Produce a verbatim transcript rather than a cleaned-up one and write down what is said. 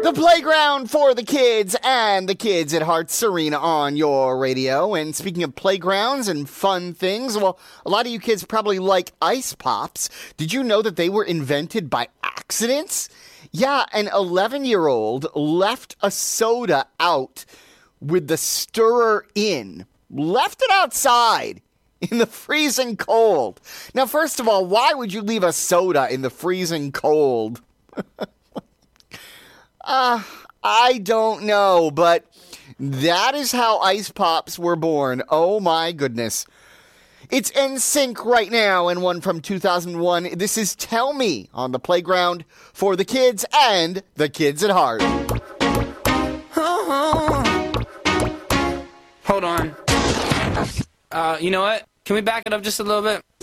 The playground for the kids and the kids at Heart, Serena on your radio. And speaking of playgrounds and fun things, well, a lot of you kids probably like ice pops. Did you know that they were invented by accidents? Yeah, an eleven-year-old left a soda out with the stirrer in. Left it outside in the freezing cold. Now, first of all, why would you leave a soda in the freezing cold? Uh, I don't know, but that is how ice pops were born. Oh my goodness. It's N Sync right now, and one from two thousand one. This is Tell Me on the playground for the kids and the kids at heart. Hold on. Uh, you know what? Can we back it up just a little bit?